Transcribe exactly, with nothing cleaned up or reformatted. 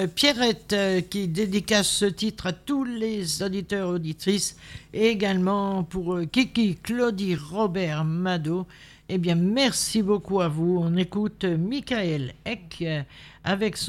Pierrette euh, qui dédicace ce titre à tous les auditeurs et auditrices et également pour euh, Kiki, Claudie, Robert, Mado. Eh bien, merci beaucoup à vous. On écoute Michael Eck euh, avec son